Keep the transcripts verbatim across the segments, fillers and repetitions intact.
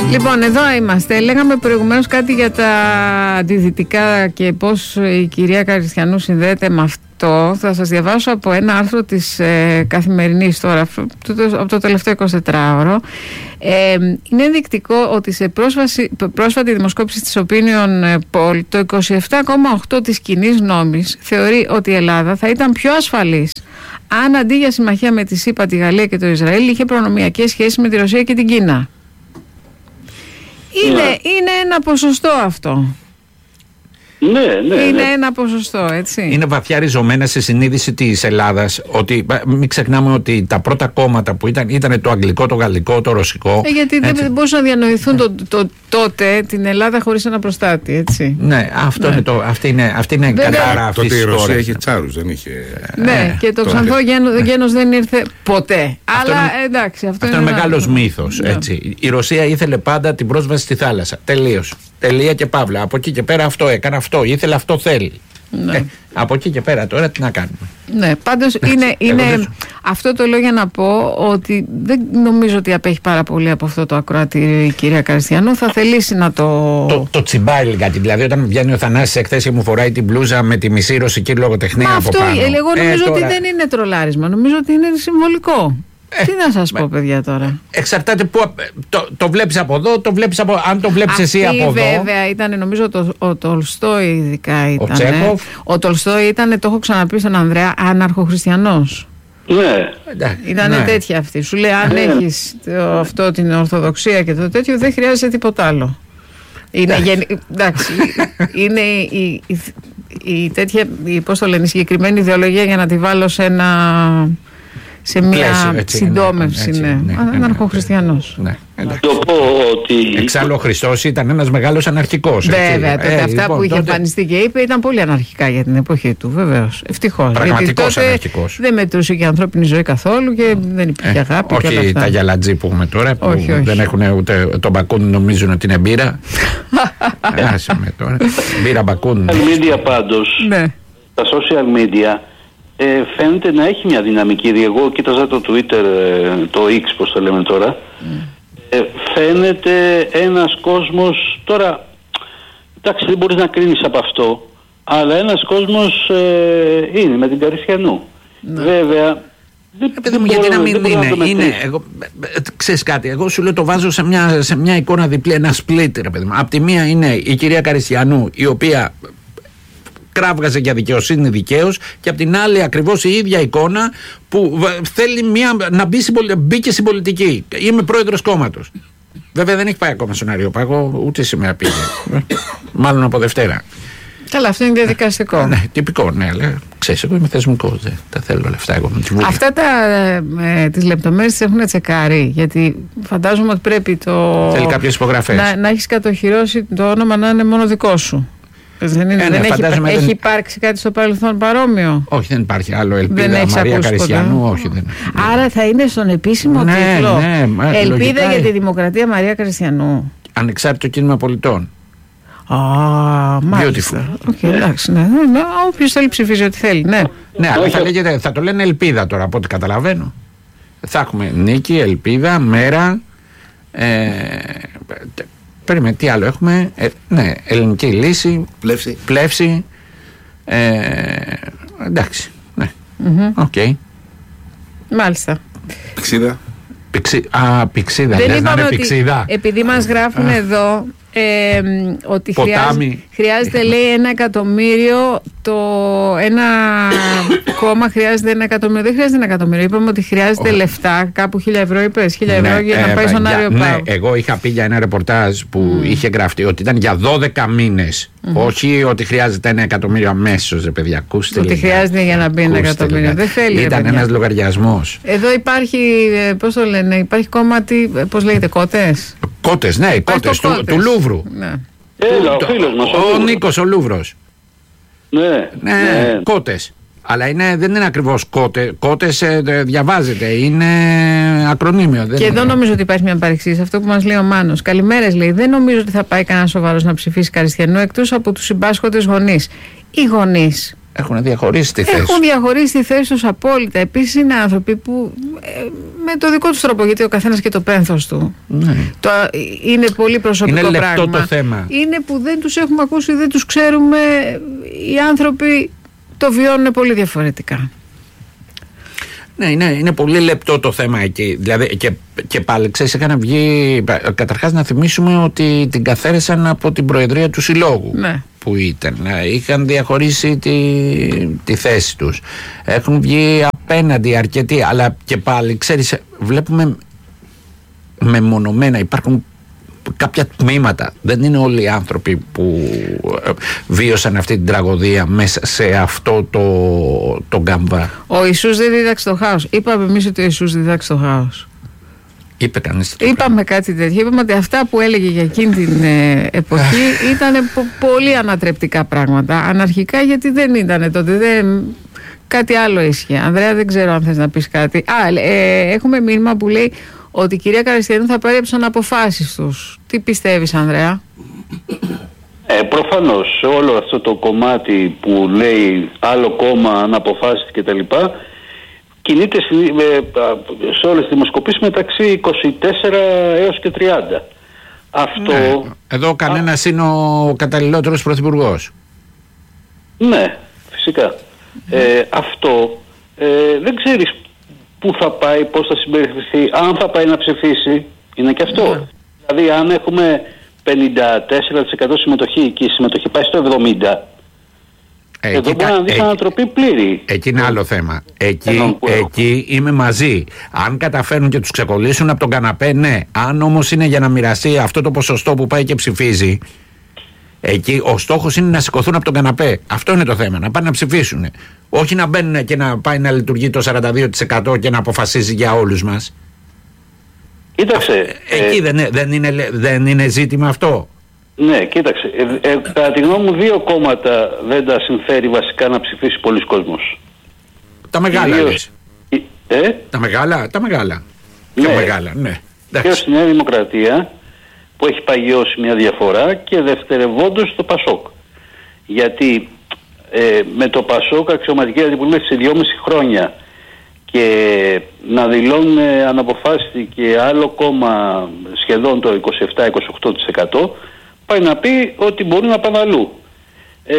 Λοιπόν, εδώ είμαστε. Λέγαμε προηγουμένως κάτι για τα αντιδυτικά και πώς η κυρία Καριστιανού συνδέεται με αυτό. Θα σας διαβάσω από ένα άρθρο της ε, Καθημερινής τώρα, από το τελευταίο εικοσιτετράωρο. Ε, είναι ενδεικτικό ότι σε πρόσβαση, πρόσφατη δημοσκόπηση της Opinion Poll, το είκοσι επτά κόμμα οκτώ τοις της κοινής νόμης θεωρεί ότι η Ελλάδα θα ήταν πιο ασφαλής αν αντί για συμμαχία με τη ΣΥΠΑ, τη Γαλλία και το Ισραήλ είχε προνομιακές σχέσεις με τη Ρωσία και την Κίνα. Είναι, ναι. είναι ένα ποσοστό αυτό. Ναι, ναι, είναι ναι. ένα ποσοστό, έτσι. Είναι βαθιά ριζωμένα σε συνείδηση της Ελλάδας ότι μην ξεχνάμε ότι τα πρώτα κόμματα που ήταν ήταν το αγγλικό, το γαλλικό, το ρωσικό. Ε, γιατί έτσι. δεν μπορούσαν να διανοηθούν το, το, τότε την Ελλάδα χωρίς ένα προστάτη, έτσι. Ναι, αυτό ναι. είναι το. Αυτή είναι, αυτή είναι Βέβαια, κατάρα αυτής τότε η Ρωσία τώρα. είχε τσάρους, δεν είχε. Ναι, ε, και το ξανθό γένος, γένος δεν ήρθε ποτέ. Αυτό Αλλά είναι, εντάξει, αυτό, αυτό είναι, είναι μεγάλος μύθος. Ναι. Έτσι. Η Ρωσία ήθελε πάντα την πρόσβαση στη θάλασσα. Τελείως. Τελεία και παύλα. Από εκεί και πέρα αυτό έκανε, αυτό ήθελε, αυτό θέλει. Ναι. Ε, από εκεί και πέρα τώρα τι να κάνουμε. Ναι, πάντως είναι, είναι αυτό το λέω για να πω ότι δεν νομίζω ότι απέχει πάρα πολύ από αυτό το ακροατήριο η κυρία Καριστιανού. Θα θελήσει να το. Το, το τσιμπάει κάτι. Δηλαδή, όταν βγαίνει ο Θανάσης σε εκθέση και μου φοράει την μπλούζα με τη μισή ρωσική λογοτεχνία από αυτό, πάνω. Εγώ νομίζω ε, τώρα... ότι δεν είναι τρολάρισμα. Νομίζω ότι είναι συμβολικό. Ε, Τι να σας πω, παιδιά, τώρα. Εξαρτάται που. Το, το βλέπεις από εδώ, το βλέπεις από. Αν το βλέπεις εσύ από εδώ. Βέβαια ήταν, νομίζω, το, ο Τολστόι ειδικά ήταν. Ο Τσέχοφ. Ο Τολστόι ήταν, το έχω ξαναπεί στον Ανδρέα, άναρχο-χριστιανός. Ναι. Ήταν ναι. τέτοια αυτή. Σου λέει, αν ναι. έχεις το, αυτό, την Ορθοδοξία και το τέτοιο, δεν χρειάζεται τίποτα άλλο. Είναι, γεν, εντάξει, είναι η, η, η, η τέτοια, η, πώς το λένε, η συγκεκριμένη ιδεολογία για να τη βάλω σε ένα. Σε μια πλαίσιο, έτσι, συντόμευση, ναι. ναι. ναι, ναι Αναρχοχριστιανός. Ναι, ναι. Το πω ότι. Εξάλλου ο Χριστός ήταν ένας μεγάλος αναρχικός. Βέβαια, τότε ε, αυτά λοιπόν, που είχε τότε... εμφανιστεί και είπε ήταν πολύ αναρχικά για την εποχή του, βεβαίως. Ευτυχώς. Πραγματικός αναρχικός. Δεν μετρούσε και η ανθρώπινη ζωή καθόλου και δεν υπήρχε ε, αγάπη. Όχι και όλα αυτά. Τα γυαλατζή που έχουμε τώρα που όχι, όχι. δεν έχουν ούτε τον Μπακούν, νομίζουν ότι είναι μπύρα. Άσε με τώρα. Μπύρα Μπακούν. Τα media πάντως, ναι. τα social media. Ε, φαίνεται να έχει μια δυναμική. Εγώ κοίταζα το Twitter, το X πως το λέμε τώρα. Mm. Ε, φαίνεται ένας κόσμος, τώρα εντάξει δεν μπορείς να κρίνεις από αυτό, αλλά ένας κόσμος ε, είναι με την Καριστιανού. Mm. Βέβαια δεν, ε, παιδί μου, γιατί να μην είναι, να είναι εγώ, ξέρεις κάτι, εγώ σου λέω το βάζω σε μια, σε μια εικόνα διπλή, ένα split ρε παιδί μου. Απ' τη μία είναι η κυρία Καριστιανού, η οποία κράβγαζε για δικαιοσύνη δικαίως, και απ' την άλλη ακριβώς η ίδια εικόνα που θέλει μια, να μπει, μπήκε στην πολιτική. Είμαι πρόεδρος κόμματος. Βέβαια δεν έχει πάει ακόμα στον Αριόπαγο, ούτε σήμερα πήγε. Μάλλον από Δευτέρα. Καλά, αυτό είναι διαδικαστικό. Ε, ναι, τυπικό, ναι, αλλά ξέρεις, εγώ είμαι θεσμικός. Δεν τα θέλω λεφτά εγώ με τη Βουλή. Αυτά τα, ε, τις λεπτομέρειες τις έχουν τσεκάρει, γιατί φαντάζομαι ότι πρέπει το. Θέλει κάποιες υπογραφές. Να, να έχεις κατοχυρώσει το όνομα να είναι μόνο δικό σου. Δεν, είναι, ε, ναι, δεν έχει, έχει δεν... υπάρξει κάτι στο παρελθόν παρόμοιο? Όχι, δεν υπάρχει άλλο. Ελπίδα Μαρία Καριστιανού, όχι. Δεν... Άρα θα είναι στον επίσημο ναι, τίτλο. Ναι, ναι, Ελπίδα λογικά, για τη Δημοκρατία Μαρία Καριστιανού. Ανεξάρτητο κίνημα πολιτών. Α, μάλιστα. Okay, εντάξει, ναι, ναι, όποιος θέλει ψηφίζει ό,τι θέλει. Ναι, ναι αλλά θα, λέγεται, θα το λένε Ελπίδα τώρα, από ό,τι καταλαβαίνω. Θα έχουμε νίκη, ελπίδα, μέρα. Ε, Περίμενε, τι άλλο έχουμε? Ε, ναι, ελληνική λύση. Πλεύση. Πλεύση. Ε, εντάξει. Ναι. Οκ. Mm-hmm. Okay. Μάλιστα. Πηξίδα. Πιξί, α, πηξίδα. Δεν λες να είναι ότι πηξίδα. Επειδή μας γράφουν εδώ ε, ότι χρειάζεται, χρειάζεται λέει ένα εκατομμύριο, το ένα κόμμα χρειάζεται ένα εκατομμύριο. Δεν χρειάζεται ένα εκατομμύριο. Είπαμε ότι χρειάζεται oh. λεφτά, κάπου χίλια ευρώ είπες, χίλια ευρώ ναι, για να ε, πάει στον Άριο Πάγο. Ναι, εγώ είχα πει για ένα ρεπορτάζ που mm. είχε γραφτεί ότι ήταν για δώδεκα μήνες. Mm-hmm. Όχι ότι χρειάζεται ένα εκατομμύριο αμέσως, ρε παιδιά. Ακούστε. Ότι λίγα. Χρειάζεται για να μπει ένα εκατομμύριο. Δεν θέλει. Ήταν ένας λογαριασμός. Εδώ υπάρχει, πώς το λένε, υπάρχει κόμματι, πώς λέγεται, κότες. Κότες, ναι, κότες του, του Λούβρου. Ναι. Έλα, ο φίλος μας. Ο, ο Νίκος ο Λούβρος. Ναι, ναι, ναι. Κότες. Αλλά είναι, δεν είναι ακριβώς κότε. Κότες ε, διαβάζεται, είναι ακρονίμιο. Δεν και είναι. Εδώ νομίζω ότι υπάρχει μια παρεξήγηση. Αυτό που μας λέει ο Μάνος. Καλημέρες, λέει. Δεν νομίζω ότι θα πάει κανένα σοβαρός να ψηφίσει Καριστιανού εκτός από τους συμπάσχοντες γονείς. Οι γονείς Έχουν διαχωρίσει τη θέση. Έχουν διαχωρίσει τη θέση τους απόλυτα. Επίσης είναι άνθρωποι που ε, με το δικό τους τρόπο, γιατί ο καθένας και το πένθος του. Ναι. Το, είναι πολύ προσωπικό είναι πράγμα. Είναι λεπτό το θέμα. Είναι που δεν τους έχουμε ακούσει, δεν τους ξέρουμε. Οι άνθρωποι το βιώνουν πολύ διαφορετικά. Ναι, είναι, είναι πολύ λεπτό το θέμα εκεί. Δηλαδή, και, και πάλι, ξέρεις, είχαν βγει. Καταρχάς, να θυμίσουμε ότι την καθαίρεσαν από την Προεδρία του Συλλόγου. Ναι. Που ήταν. Είχαν διαχωρίσει τη, τη θέση τους. Έχουν βγει απέναντι αρκετοί. Αλλά και πάλι, ξέρεις, βλέπουμε μεμονωμένα. Υπάρχουν κάποια τμήματα. Δεν είναι όλοι οι άνθρωποι που βίωσαν αυτή την τραγωδία μέσα σε αυτό το, το γκαμβά. Ο Ιησούς δεν δίδαξε το χάος. Είπαμε εμείς ότι ο Ιησούς δίδαξε το χάος. Είπε κανείς το Είπαμε κάτι τέτοιο. Είπαμε ότι αυτά που έλεγε για εκείνη την ε, εποχή ήταν πο- πολύ ανατρεπτικά πράγματα. Αναρχικά, γιατί δεν ήταν τότε. Δεν... Κάτι άλλο ίσχυε. Ανδρέα, δεν ξέρω αν θες να πεις κάτι. Α, ε, έχουμε μήνυμα που λέει ότι η κυρία Καριστιανού θα πάρει από τις αναποφάσεις τους. Τι πιστεύεις, Ανδρέα? Ε, προφανώς όλο αυτό το κομμάτι που λέει άλλο κόμμα, αναποφάσεις κτλ. Κινείται σε όλες τις δημοσκοπήσεις μεταξύ είκοσι τέσσερα έως και τριάντα. Αυτό... Ναι. Εδώ κανένας α... είναι ο καταλληλότερος πρωθυπουργός. Ναι, φυσικά. Mm. Ε, αυτό ε, δεν ξέρεις πού θα πάει, πώς θα συμπεριφερθεί, αν θα πάει να ψηφίσει, είναι και αυτό. Mm. Δηλαδή αν έχουμε πενήντα τέσσερα τοις εκατό συμμετοχή και η συμμετοχή πάει στο εβδομήντα τοις εκατό, Εκεί, εδώ μπορεί να δεις ανατροπή πλήρη. Εκεί είναι άλλο θέμα. Εκεί, εκεί είμαι μαζί. Αν καταφέρουν και τους ξεκολλήσουν από τον καναπέ, ναι. Αν όμως είναι για να μοιραστεί αυτό το ποσοστό που πάει και ψηφίζει, εκεί ο στόχος είναι να σηκωθούν από τον καναπέ. Αυτό είναι το θέμα. Να πάνε να ψηφίσουν. Όχι να μπαίνουν και να πάει να λειτουργεί το σαράντα δύο τοις εκατό και να αποφασίζει για όλους μας. Κοίταξε. Εκεί ε... δεν, δεν, είναι, δεν είναι ζήτημα αυτό. Ναι, κοίταξε. Ε, ε, κατά τη γνώμη μου, δύο κόμματα δεν τα συμφέρει βασικά να ψηφίσει πολλοί κόσμος. Τα μεγάλα, Ιδίως... ε? Τα μεγάλα, τα μεγάλα. Ναι. Πιο μεγάλα, ναι. Και στη Νέα Δημοκρατία, που έχει παγιώσει μια διαφορά, και δευτερευόντως το Πασόκ. Γιατί ε, με το Πασόκ αξιωματική αντιπολίτευση δυόμιση χρόνια και να δηλώνουν αναποφάσιστη και άλλο κόμμα σχεδόν το είκοσι επτά με είκοσι οκτώ τοις εκατό, πάει να πει ότι μπορούν να πάνε αλλού. Ε,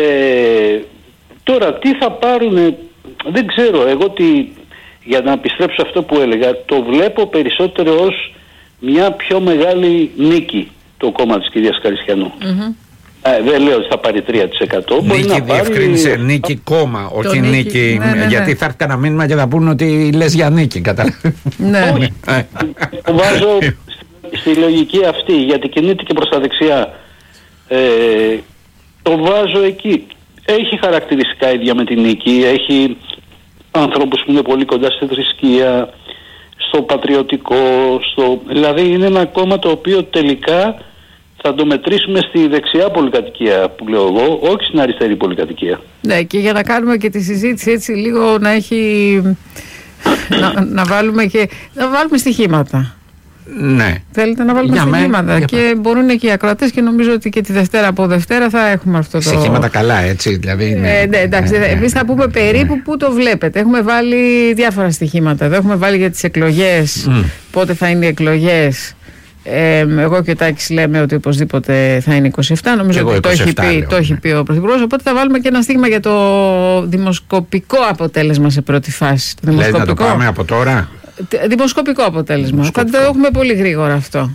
τώρα τι θα πάρουν, δεν ξέρω. Εγώ τι, για να επιστρέψω αυτό που έλεγα, το βλέπω περισσότερο ως μια πιο μεγάλη νίκη το κόμμα της κυρίας Καριστιανού. Mm-hmm. Ε, δεν λέω ότι θα πάρει τρία τοις εκατό. Νίκη διευκρίνησε, πάρει... νίκη κόμμα, όχι νίκη, νίκη ναι, ναι, ναι. Γιατί θα έρθει κανένα μήνυμα και θα πούνε ότι λες για νίκη, καταλαβαίνεις. Ναι. Όχι, το βάζω στη λογική αυτή, γιατί κινείται και προς τα δεξιά. Ε, το βάζω εκεί. Έχει χαρακτηριστικά ίδια με την νίκη, έχει ανθρώπους που είναι πολύ κοντά στη θρησκεία, στο πατριωτικό, στο... δηλαδή είναι ένα κόμμα το οποίο τελικά θα το μετρήσουμε στη δεξιά πολυκατοικία που λέω εγώ, όχι στην αριστερή πολυκατοικία. Ναι, και για να κάνουμε και τη συζήτηση έτσι λίγο να έχει να, να βάλουμε και να βάλουμε στοιχήματα. Ναι. Θέλετε να βάλουμε στοιχήματα και πά. Μπορούν και οι ακροατές, και νομίζω ότι και τη Δευτέρα από Δευτέρα θα έχουμε αυτό το... Στοιχήματα καλά, έτσι, δηλαδή... Ναι, ε, ναι, εντάξει, ναι, εμείς θα πούμε περίπου ναι. Πού το βλέπετε. Έχουμε βάλει διάφορα στοιχήματα. Εδώ έχουμε βάλει για τις εκλογές, mm. πότε θα είναι οι εκλογές. Ε, εγώ και ο Τάκης λέμε ότι οπωσδήποτε θα είναι είκοσι επτά. Νομίζω ότι το έχει, πει, λέω, το έχει πει ο Πρωθυπουργός. Οπότε θα βάλουμε και ένα στίγμα για το δημοσκοπικό αποτέλεσμα σε πρώτη φάση. Το Λέει να το πάμε από τώρα. Δημοσκοπικό αποτέλεσμα. Δημοσκοπικό. Θα το έχουμε πολύ γρήγορα αυτό.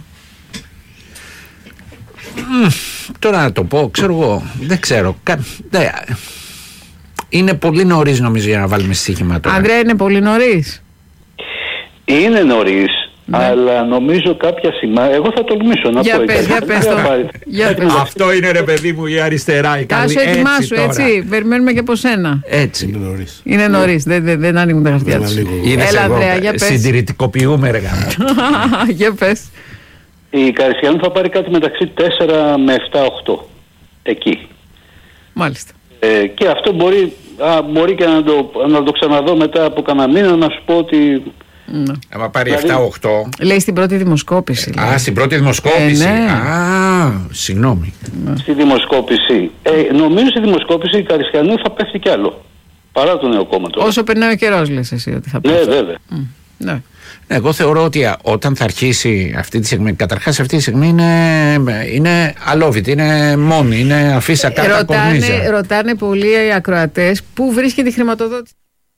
Mm, τώρα να το πω, ξέρω εγώ, δεν ξέρω. Ναι. Είναι πολύ νωρίς νομίζω για να βάλουμε στοίχημα τώρα. Ανδρέα, είναι πολύ νωρίς. Είναι νωρίς. Ναι. Αλλά νομίζω κάποια σημάδια. Εγώ θα τολμήσω να για πω. Πες, για πες το. Για πες. Αυτό είναι ρε παιδί μου η αριστερά. Η καλή. Άσου, ετοιμάσου, έτσι, έτσι. Περιμένουμε και από σένα. Έτσι. Είναι νωρίς. Είναι νωρίς. Δεν, δεν, δεν ανοίγουν τα χαρτιά τους. Έλα, Ανδρέα, για πες. Συντηρητικοποιούμε, ρε γάμο. Για πες. Η Καριστιανού θα πάρει κάτι μεταξύ τέσσερα με επτά οκτώ. Εκεί. Μάλιστα. Ε, και αυτό μπορεί, α, μπορεί και να το, να το ξαναδώ μετά από κανένα μήνα να σου πω ότι Ναι. Άμα πάρει δηλαδή, επτά οκτώ. Λέει στην πρώτη δημοσκόπηση. Α, λέει. στην πρώτη δημοσκόπηση. Ε, ναι. Α, συγγνώμη. Ναι. Στη δημοσκόπηση. Ε, νομίζω στη δημοσκόπηση η Καριστιανού θα πέφτει κι άλλο. Παρά το νέο κόμμα τώρα. Όσο περνάει ο καιρός, λες εσύ ότι θα πέφτει. Ναι, βέβαια. Mm. Ναι. Εγώ θεωρώ ότι όταν θα αρχίσει αυτή τη στιγμή, καταρχάς αυτή τη στιγμή είναι, είναι αλόβητη, είναι μόνη, είναι αφίσα κάτω από κορνίζα. Ρωτάνε πολλοί οι ακροατές πού βρίσκεται η χρηματοδότηση.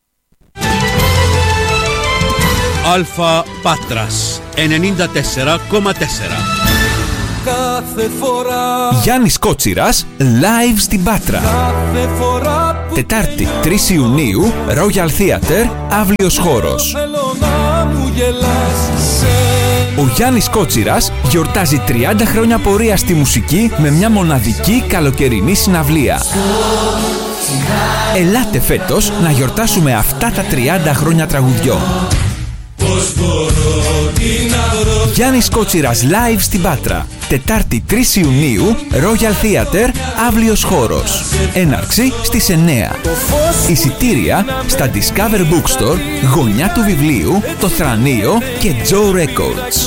Αλφα Πάτρας ενενήντα τέσσερα κόμμα τέσσερα. Κάθε φορά Γιάννης Κότσιρας live στην Πάτρα. Κάθε φορά Τετάρτη τρεις Ιουνίου Royal Theatre, αύλιος χώρος. Ο Γιάννης Κότσιρας γιορτάζει τριάντα χρόνια πορεία στη μουσική με μια μοναδική καλοκαιρινή συναυλία. Ελάτε φέτος να γιορτάσουμε αυτά τα τριάντα χρόνια τραγουδιών. Γιάννης Κότσιρας live στην Πάτρα. Τετάρτη τρεις Ιουνίου Royal Theatre, αύλιος χώρος. Έναρξη στις εννιά. Εισιτήρια στα Discover Bookstore, Γωνιά του Βιβλίου, Το Θρανείο και Joe Records.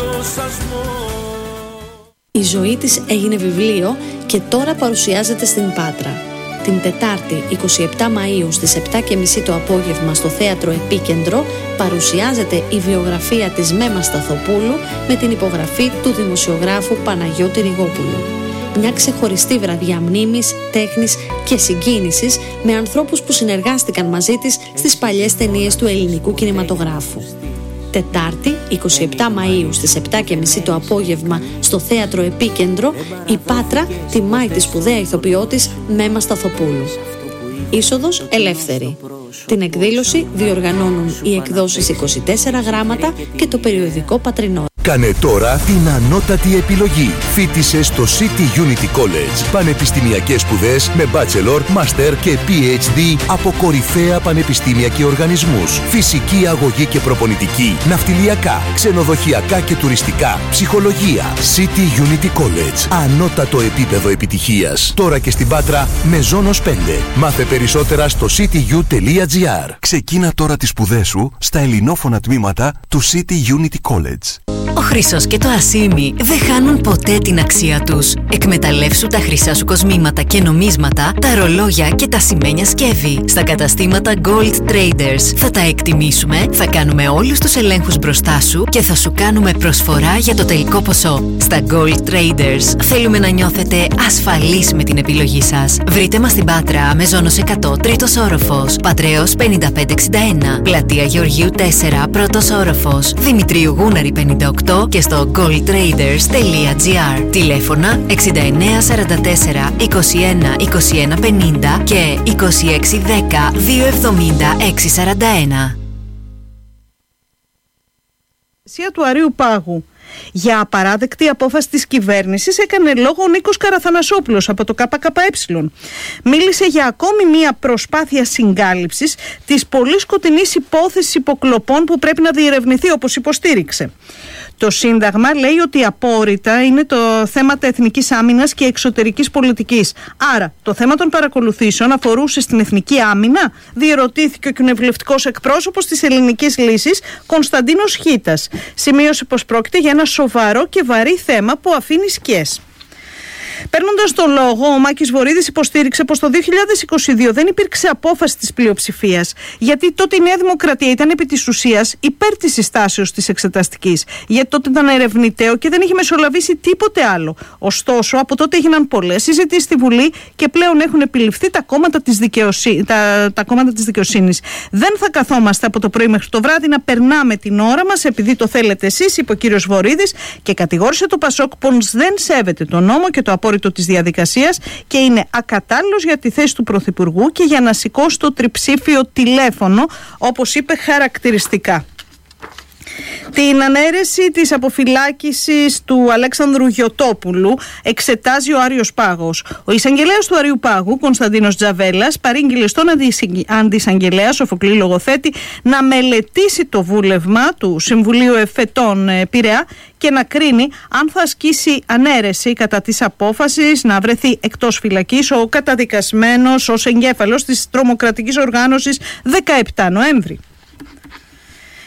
Η ζωή της έγινε βιβλίο και τώρα παρουσιάζεται στην Πάτρα. Την Τετάρτη εικοστή εβδόμη Μαΐου στις επτά και μισή το απόγευμα στο Θέατρο Επίκεντρο παρουσιάζεται η βιογραφία της Μέμα Σταθοπούλου με την υπογραφή του δημοσιογράφου Παναγιώτη Ριγόπουλου. Μια ξεχωριστή βραδιά μνήμης, τέχνης και συγκίνησης με ανθρώπους που συνεργάστηκαν μαζί της στις παλιές ταινίες του ελληνικού κινηματογράφου. Τετάρτη, εικοστή εβδόμη Μαΐου στις επτά και μισή το απόγευμα στο Θέατρο Επίκεντρο, η Πάτρα τιμάει τη σπουδαία ηθοποιό της Μέμα Σταθοπούλου. Είσοδος ελεύθερη. Την εκδήλωση διοργανώνουν οι εκδόσεις είκοσι τέσσερα γράμματα και το περιοδικό Πατρινό. Κάνε τώρα την ανώτατη επιλογή. Φοίτησε στο City Unity College. Πανεπιστημιακές σπουδές με bachelor, master και πι έιτς ντι από κορυφαία πανεπιστήμια και οργανισμούς. Φυσική αγωγή και προπονητική, ναυτιλιακά, ξενοδοχειακά και τουριστικά, ψυχολογία. City Unity College. Ανώτατο επίπεδο επιτυχίας. Τώρα και στην Πάτρα με Ζώνος πέντε. Μάθε περισσότερα στο cityU τελεία gr. Ξεκίνα τώρα τις σπουδές σου στα ελληνόφωνα τμήματα του City Unity College. Ο χρυσός και το ασίμι δεν χάνουν ποτέ την αξία τους. Εκμεταλλεύσου τα χρυσά σου κοσμήματα και νομίσματα, τα ρολόγια και τα σημαίνια σκεύη. Στα καταστήματα Gold Traders θα τα εκτιμήσουμε, θα κάνουμε όλους τους ελέγχους μπροστά σου και θα σου κάνουμε προσφορά για το τελικό ποσό. Στα Gold Traders θέλουμε να νιώθετε ασφαλείς με την επιλογή σας. Βρείτε μας στην Πάτρα, Μεζόνος εκατό, τρίτος όροφος, Πατρέως πενήντα πέντε εξήντα ένα, Πλατεία Γεωργίου τέσσερα, πρώτος όροφος, Δημητρίου Γούναρη πενήντα οκτώ και στο gold traders τελεία gr. Τηλέφωνα εξήντα εννέα σαράντα τέσσερα είκοσι ένα είκοσι ένα πενήντα και είκοσι έξι δέκα δύο εβδομήντα έξι σαράντα ένα. Του Αρείου Πάγου. Για απαράδεκτη απόφαση της κυβέρνησης έκανε λόγο ο Νίκος Καραθανασόπουλος από το ΚΚΕ. Μίλησε για ακόμη μία προσπάθεια συγκάλυψης της πολύ σκοτεινής υπόθεσης υποκλοπών που πρέπει να διερευνηθεί, όπως υποστήριξε. Το Σύνταγμα λέει ότι απόρριτα είναι το θέματα εθνικής άμυνας και εξωτερικής πολιτικής. Άρα, το θέμα των παρακολουθήσεων αφορούσε στην εθνική άμυνα, διερωτήθηκε ο κοινοβουλευτικός εκπρόσωπος της ελληνικής λύσης, Κωνσταντίνος Χίτας. Σημείωσε πως πρόκειται για ένα σοβαρό και βαρύ θέμα που αφήνει σκιές. Παίρνοντας τον λόγο, ο Μάκης Βορίδης υποστήριξε πως το δύο χιλιάδες είκοσι δύο δεν υπήρξε απόφαση της πλειοψηφίας, γιατί τότε η Νέα Δημοκρατία ήταν επί της ουσίας υπέρ της συστάσεως της εξεταστικής, γιατί τότε ήταν ερευνητέο και δεν είχε μεσολαβήσει τίποτε άλλο. Ωστόσο, από τότε έγιναν πολλές συζητήσεις στη Βουλή και πλέον έχουν επιληφθεί τα κόμματα της, δικαιοσύ... τα... τα κόμματα της δικαιοσύνης. Δεν θα καθόμαστε από το πρωί μέχρι το βράδυ να περνάμε την ώρα μας επειδή το θέλετε εσείς, είπε ο κύριος Βορίδης και κατηγόρησε το Πασόκ πως δεν σέβεται τον νόμο και το απόρριτο της διαδικασίας και είναι ακατάλληλος για τη θέση του Πρωθυπουργού και για να σηκώσει το τριψήφιο τηλέφωνο, όπως είπε χαρακτηριστικά. Την ανέρεση της αποφυλάκησης του Αλέξανδρου Γιωτόπουλου εξετάζει ο Άριος Πάγος. Ο εισαγγελέας του Αρείου Πάγου, Κωνσταντίνος Τζαβέλας, παρήγγειλε στον αντισαγγελέα Σοφοκλή Λογοθέτη να μελετήσει το βούλευμα του Συμβουλίου Εφετών Πειραιά και να κρίνει αν θα ασκήσει ανέρεση κατά της απόφασης να βρεθεί εκτός φυλακής ο καταδικασμένος ως εγκέφαλος της τρομοκρατικής οργάνωσης δεκαεπτά Νοέμβρη.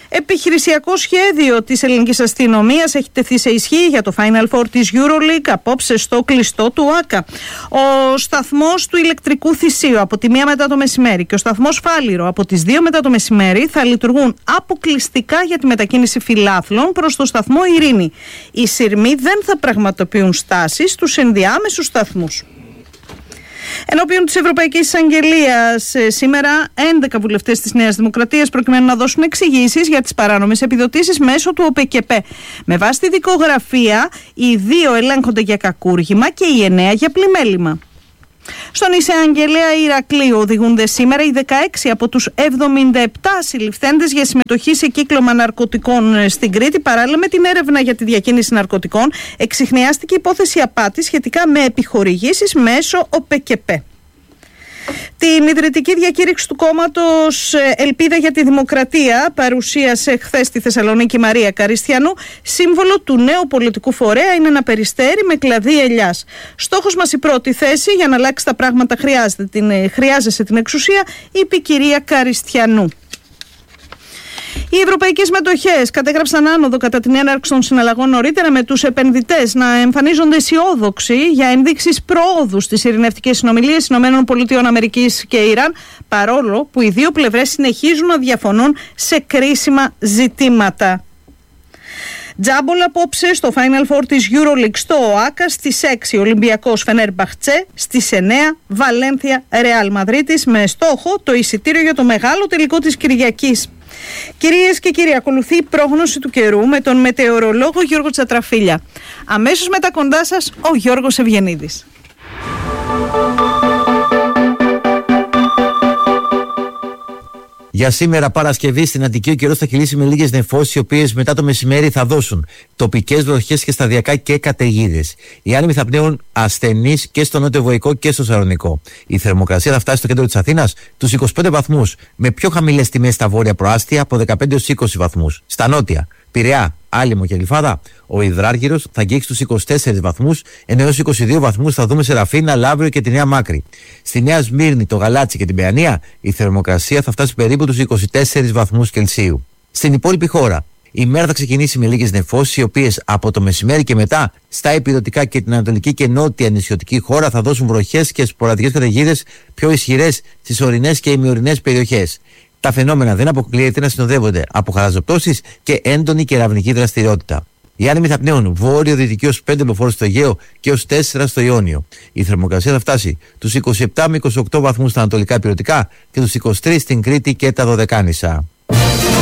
Επιχειρησιακό σχέδιο της ελληνικής αστυνομίας έχει τεθεί σε ισχύ για το Final Four της EuroLeague απόψε στο κλειστό του ΆΚΑ. Ο σταθμός του ηλεκτρικού Θησίου από τη μία μετά το μεσημέρι και ο σταθμός Φάληρο από τις δύο μετά το μεσημέρι θα λειτουργούν αποκλειστικά για τη μετακίνηση φιλάθλων προς το σταθμό Ειρήνη. Οι σειρμοί δεν θα πραγματοποιούν στάσεις στους ενδιάμεσους σταθμούς. Ενώπιον της Ευρωπαϊκής Εισαγγελίας σήμερα έντεκα βουλευτές της Νέας Δημοκρατίας προκειμένου να δώσουν εξηγήσεις για τις παράνομες επιδοτήσεις μέσω του ΟΠΕΚΕΠΕ. Με βάση τη δικογραφία οι δύο ελέγχονται για κακούργημα και οι εννέα για πλημέλημα. Στον εισαγγελέα Ηρακλείου οδηγούνται σήμερα οι δεκαέξι από τους εβδομήντα επτά συλληφθέντες για συμμετοχή σε κύκλωμα ναρκωτικών στην Κρήτη. Παράλληλα με την έρευνα για τη διακίνηση ναρκωτικών, εξιχνιάστηκε υπόθεση απάτης σχετικά με επιχορηγήσεις μέσω ΟΠΕΚΕΠΕ. Την ιδρυτική διακήρυξη του κόμματος Ελπίδα για τη Δημοκρατία παρουσίασε χθες στη Θεσσαλονίκη η Μαρία Καριστιανού. Σύμβολο του νέου πολιτικού φορέα είναι ένα περιστέρι με κλαδί ελιάς. Στόχος μας η πρώτη θέση, για να αλλάξει τα πράγματα χρειάζεται την, χρειάζεσαι την εξουσία, είπε η κυρία Καριστιανού. Οι ευρωπαϊκές μετοχές κατέγραψαν άνοδο κατά την έναρξη των συναλλαγών νωρίτερα, με τους επενδυτές να εμφανίζονται αισιόδοξοι για ενδείξεις προόδου στις ειρηνευτικές συνομιλίες ΗΠΑ και Ιράν, παρόλο που οι δύο πλευρές συνεχίζουν να διαφωνούν σε κρίσιμα ζητήματα. Τζάμπολ απόψε στο Final Four της EuroLeague στο ΟΑΚΑ, στις έξι Ολυμπιακός Φενέρμπαχτσε, στις εννέα Βαλένθια Ρεάλ Μαδρίτης, με στόχο το εισιτήριο για το μεγάλο τελικό της Κυριακής. Κυρίες και κύριοι, ακολουθεί η πρόγνωση του καιρού με τον μετεωρολόγο Γιώργο Τσατραφίλια. Αμέσως μετά κοντά σας ο Γιώργος Ευγενίδης. Για σήμερα Παρασκευή στην Αττική ο καιρός θα κυλήσει με λίγες νεφώσεις, οι οποίες μετά το μεσημέρι θα δώσουν τοπικές βροχές και σταδιακά και καταιγίδες. Οι άνεμοι θα πνέουν ασθενείς και στο νότιο-βοϊκό και στο Σαρονικό. Η θερμοκρασία θα φτάσει στο κέντρο της Αθήνας τους είκοσι πέντε βαθμούς, με πιο χαμηλές τιμές στα βόρεια προάστια από δεκαπέντε έως είκοσι βαθμούς. Στα νότια, Πειραιά, Άλυμο και Γλυφάδα, ο υδράργυρος θα αγγίξει τους είκοσι τέσσερις βαθμούς, ενώ έως είκοσι δύο βαθμούς θα δούμε σε Ραφίνα, Λαύριο και τη Νέα Μάκρη. Στη Νέα Σμύρνη, το Γαλάτσι και την Παιανία, η θερμοκρασία θα φτάσει περίπου τους είκοσι τέσσερις βαθμούς Κελσίου. Στην υπόλοιπη χώρα, η μέρα θα ξεκινήσει με λίγες νεφώσεις, οι οποίες από το μεσημέρι και μετά στα ηπειρωτικά και την ανατολική και νότια νησιωτική χώρα θα δώσουν βροχές και σποραδικές καταιγίδες πιο ισχυρές στις ορεινές και ημιορεινές περιοχές. Τα φαινόμενα δεν αποκλείεται να συνοδεύονται από χαλαζοπτώσεις και έντονη κεραυνική δραστηριότητα. Οι άνεμοι θα πνέουν βόρειο-δυτική ως πέντε μποφόρ στο Αιγαίο και ως τέσσερα στο Ιόνιο. Η θερμοκρασία θα φτάσει τους είκοσι επτά με είκοσι οκτώ βαθμούς στα ανατολικά ηπειρωτικά και τους είκοσι τρεις στην Κρήτη και τα Δωδεκάνησα.